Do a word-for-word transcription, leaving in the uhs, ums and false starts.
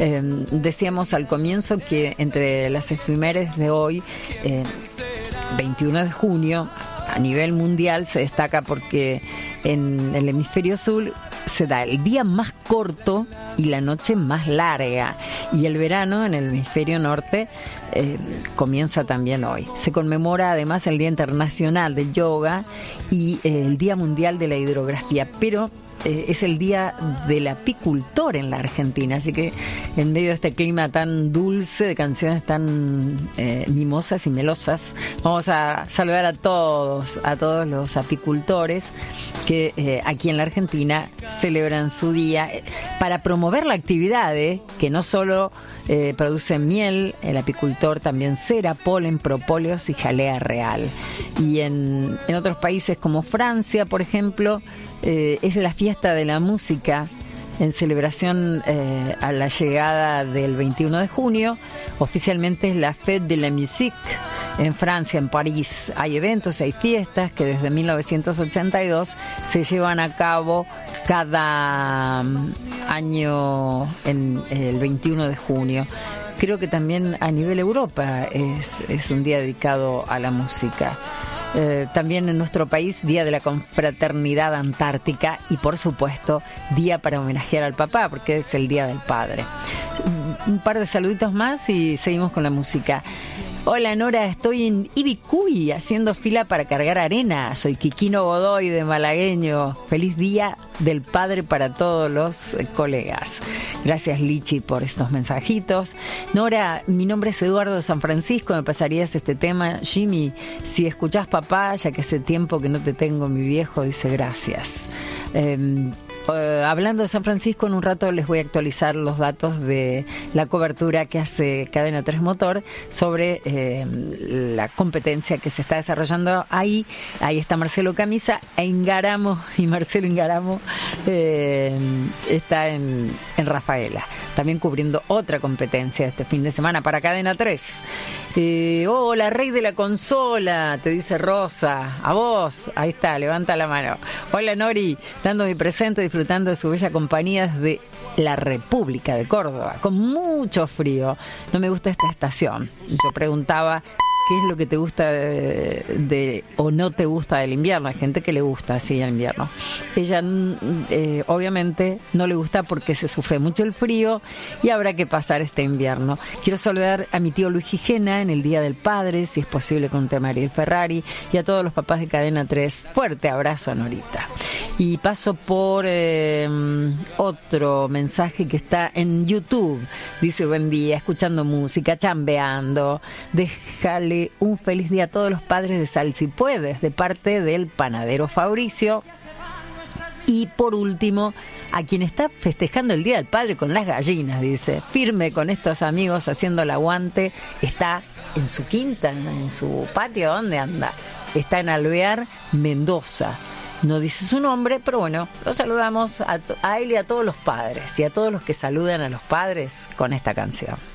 Eh, decíamos al comienzo que entre las efemérides de hoy, eh, veintiuno de junio, a nivel mundial se destaca porque en el hemisferio sur se da el día más corto y la noche más larga, y el verano en el hemisferio norte eh, comienza también hoy. Se conmemora además el Día Internacional del Yoga y eh, el Día Mundial de la Hidrografía, pero eh, es el Día del Apicultor en la Argentina, así que en medio de este clima tan dulce, de canciones tan eh, mimosas y melosas, vamos a saludar a todos, a todos los apicultores que eh, aquí en la Argentina celebran su día eh, para promover la actividad, eh, que no solo eh, produce miel, el apicultor también cera, polen, propóleos y jalea real. Y en, en otros países como Francia, por ejemplo, eh, es la fiesta de la música en celebración eh, a la llegada del veintiuno de junio. Oficialmente es la Fête de la Musique. En Francia, en París, hay eventos, hay fiestas que desde mil novecientos ochenta y dos se llevan a cabo cada año en el veintiuno de junio. Creo que también a nivel Europa es, es un día dedicado a la música. Eh, también en nuestro país, Día de la Confraternidad Antártica y, por supuesto, día para homenajear al papá, porque es el Día del Padre. Un par de saluditos más y seguimos con la música. Hola Nora, estoy en Ibicuy haciendo fila para cargar arena. Soy Quiquino Godoy de Malagueño. Feliz Día del Padre para todos los eh, colegas. Gracias Lichi por estos mensajitos. Nora, mi nombre es Eduardo de San Francisco. ¿Me pasarías este tema? Jimmy, si escuchás papá, ya que hace tiempo que no te tengo, mi viejo, dice gracias. Eh, Uh, hablando de San Francisco, en un rato les voy a actualizar los datos de la cobertura que hace Cadena tres Motor sobre eh, la competencia que se está desarrollando ahí. Ahí está Marcelo Camisa e Ingaramo, y Marcelo Ingaramo eh, está en, en Rafaela, también cubriendo otra competencia este fin de semana para Cadena tres. Eh, hola, rey de la consola, te dice Rosa. A vos, ahí está, levanta la mano. Hola Nori, dando mi presente, disfrutando de su bella compañía desde la República de Córdoba, con mucho frío. No me gusta esta estación. Yo preguntaba qué es lo que te gusta de, de o no te gusta del invierno. Hay gente que le gusta así el invierno. Ella eh, obviamente no le gusta porque se sufre mucho el frío y habrá que pasar este invierno. Quiero saludar a mi tío Luis Gijena en el Día del Padre, si es posible, con Mariel Ferrari, y a todos los papás de Cadena tres. Fuerte abrazo, Norita. Y paso por eh, otro mensaje que está en YouTube. Dice: buen día, escuchando música, chambeando. Déjale un feliz día a todos los padres de Sal Si Puedes, de parte del panadero Fabricio. Y por último, a quien está festejando el Día del Padre con las gallinas, dice, firme con estos amigos haciendo el aguante. Está en su quinta, en su patio. ¿Dónde anda? Está en Alvear, Mendoza. No dice su nombre, pero bueno, lo saludamos a, a él y a todos los padres, y a todos los que saludan a los padres con esta canción.